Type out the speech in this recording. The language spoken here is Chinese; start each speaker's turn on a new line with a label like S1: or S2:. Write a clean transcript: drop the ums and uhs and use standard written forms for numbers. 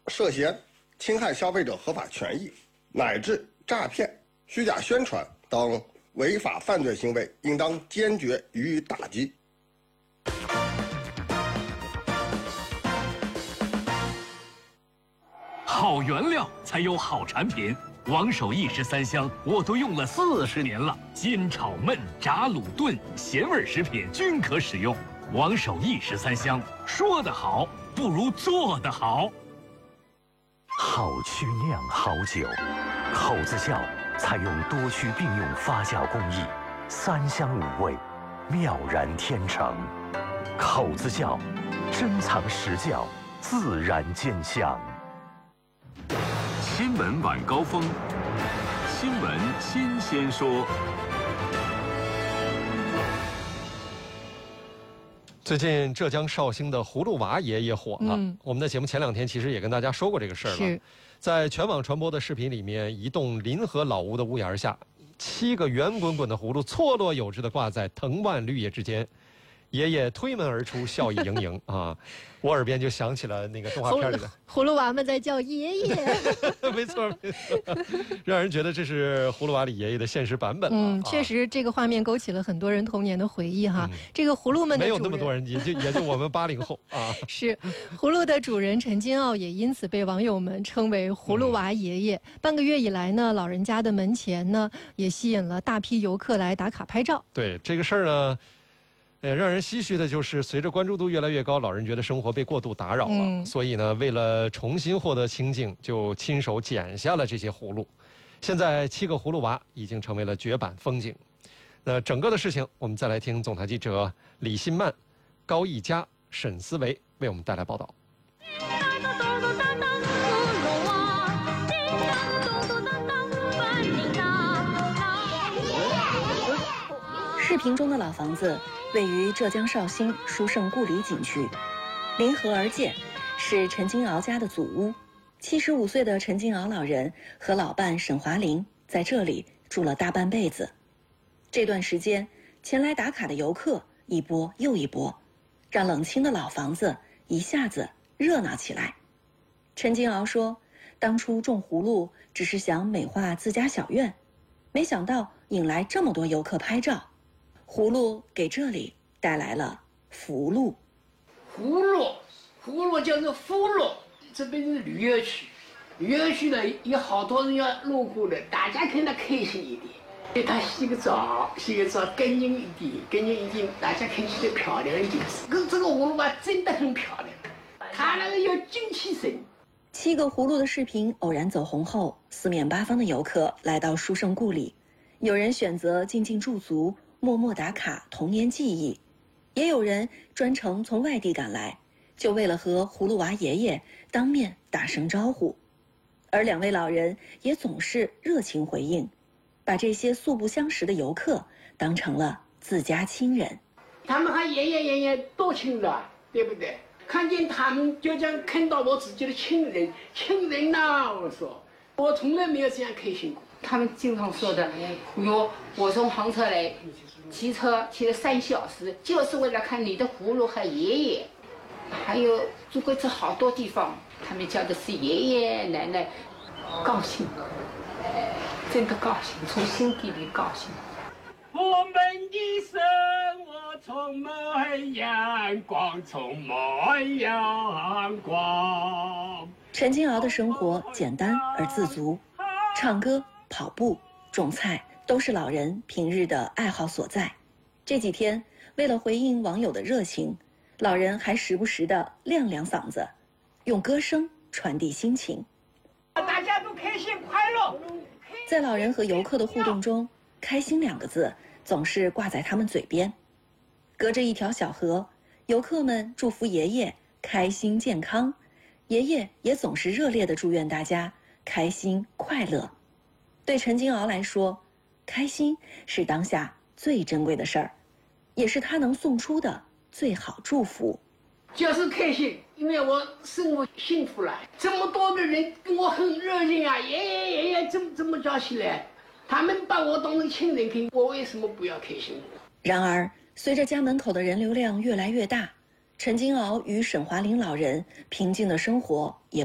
S1: 涉嫌侵害消费者合法权益乃至诈骗、虚假宣传等违法犯罪行为，应当坚决予以打击。
S2: 好原料才有好产品。王守义13香我都用了40年了，煎、炒、焖、炸、卤、炖，咸味食品均可使用。王守义13香，说得好不如做得好。
S3: 好曲酿好酒，口子窖采用多区并用发酵工艺，3香5味，妙然天成。口子窖，珍藏实窖，自然见香。
S4: 新闻晚高峰，新闻新鲜说。
S5: 最近浙江绍兴的葫芦娃爷爷火了。我们的节目前2天其实也跟大家说过这个事儿了。在全网传播的视频里面，一栋临河老屋的屋檐下，7个圆滚滚的葫芦错落有致地挂在藤蔓绿叶之间。爷爷推门而出，笑意盈盈啊！我耳边就响起了那个动画片里的
S6: 葫芦娃们在叫爷爷。
S5: 没错，让人觉得这是葫芦娃里爷爷的现实版本。
S6: 确实，这个画面勾起了很多人童年的回忆哈。这个葫芦们的主人
S5: 没有那么多人，也就我们80后啊。
S6: 是，葫芦的主人陈金奥也因此被网友们称为葫芦娃爷爷。半个月以来呢，老人家的门前呢也吸引了大批游客来打卡拍照。
S5: 对这个事儿呢。让人唏嘘的就是，随着关注度越来越高，老人觉得生活被过度打扰了，所以呢，为了重新获得清静，就亲手剪下了这些葫芦。现在7个葫芦娃已经成为了绝版风景。那整个的事情，我们再来听总台记者李新曼、高一佳、沈思维为我们带来报道。
S7: 视频中的老房子位于浙江绍兴书圣故里景区，临河而建，是陈金鳌家的祖屋。75岁的陈金鳌老人和老伴沈华林在这里住了大半辈子。这段时间，前来打卡的游客一波又一波，让冷清的老房子一下子热闹起来。陈金鳌说，当初种葫芦只是想美化自家小院，没想到引来这么多游客拍照。葫芦给这里带来了福禄。
S8: 葫芦就是福禄，这边是旅游区，旅游区呢有好多人要路过的，大家看得开心一点，给他洗个澡，干净一点，大家看起来漂亮一点。这个葫芦娃真的很漂亮，它那个有精气神。
S7: 7个葫芦的视频偶然走红后，四面八方的游客来到书圣故里，有人选择静静驻足，默默打卡童年记忆，也有人专程从外地赶来，就为了和葫芦娃爷爷当面打声招呼。而2位老人也总是热情回应，把这些素不相识的游客当成了自家亲人。
S8: 他们和爷爷多亲的，对不对？看见他们就像看到我自己的亲人呐！我从来没有这样开心过。
S9: 他们经常说的，我从杭州来，骑车骑了3小时，就是为了看你的葫芦和爷爷。还有做过这好多地方，他们叫的是爷爷奶奶，高兴，真的高兴，从心底里高兴。
S8: 我们的生活充满阳光，充满阳光。
S7: 陈金鳌的生活简单而自足，唱歌、跑步、种菜都是老人平日的爱好所在。这几天，为了回应网友的热情，老人还时不时地亮亮嗓子，用歌声传递心情。
S8: 大家都开心快乐。
S7: 在老人和游客的互动中，开心2个字总是挂在他们嘴边。隔着一条小河，游客们祝福爷爷开心健康，爷爷也总是热烈地祝愿大家开心快乐。对陈金鳌来说，开心是当下最珍贵的事儿，也是他能送出的最好祝福。
S8: 就是开心，因为我生活幸福了，这么多的人跟我很热情啊，爷爷这么叫起来，他们把我当成亲人看，我为什么不要开心？
S7: 然而，随着家门口的人流量越来越大，陈金鳌与沈华林老人平静的生活也